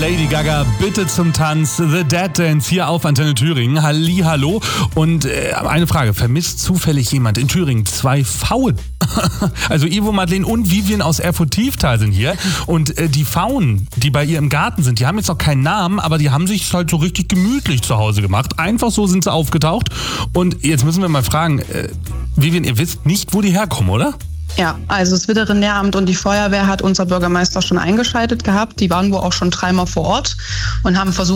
Lady Gaga, bitte zum Tanz, The Dead Dance hier auf Antenne Thüringen. Hallihallo. Und eine Frage, vermisst zufällig jemand in Thüringen 2 Pfauen? Also Ivo, Madeleine und Vivian aus Erfurt-Tieftal sind hier. Und die Pfauen, die bei ihr im Garten sind, die haben jetzt noch keinen Namen, aber die haben sich halt so richtig gemütlich zu Hause gemacht. Einfach so sind sie aufgetaucht. Und jetzt müssen wir mal fragen, Vivian, ihr wisst nicht, wo die herkommen, oder? Ja, also das Veterinäramt und die Feuerwehr hat unser Bürgermeister schon eingeschaltet gehabt. Die waren wohl auch schon 3-mal vor Ort und haben versucht,